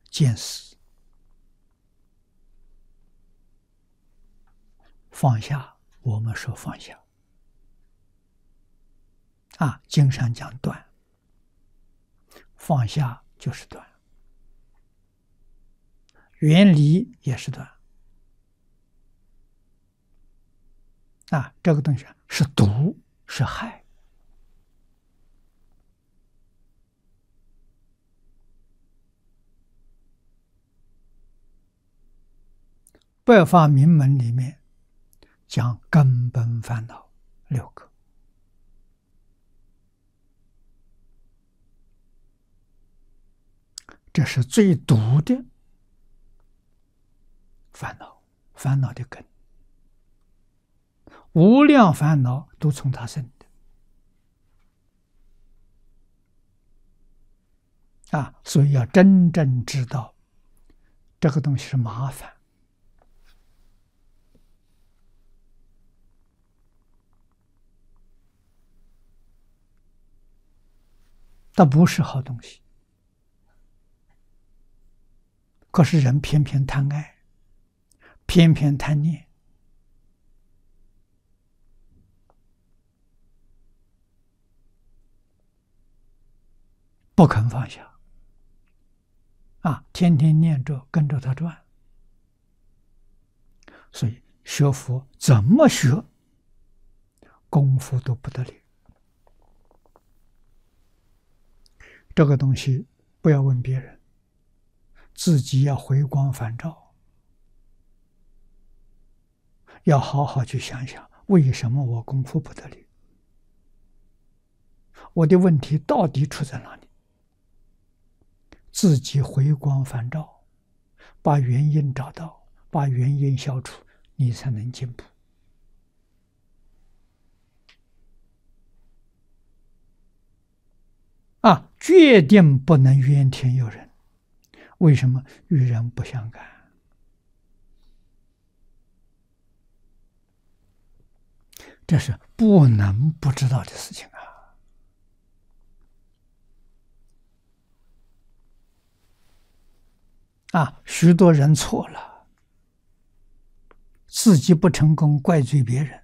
见思，放下。我们说放下经上讲断，放下就是断，远离也是断这个东西是毒是害。百法明门里面讲根本烦恼6个，这是最毒的烦恼，烦恼的根，无量烦恼都从它生的所以要真正知道这个东西是麻烦。它不是好东西，可是人偏偏贪爱，偏偏贪念，不肯放下天天念着跟着他转。所以学佛怎么学，功夫都不得了。这个东西不要问别人，自己要回光返照，要好好去想想，为什么我功夫不得了？我的问题到底出在哪里？自己回光返照，把原因找到，把原因消除，你才能进步。决定不能怨天尤人。为什么？与人不相干。这是不能不知道的事情许多人错了，自己不成功，怪罪别人，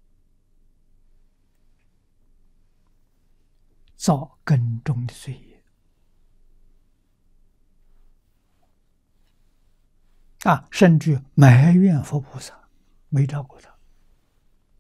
造更重的罪业甚至埋怨佛菩萨没照顾他。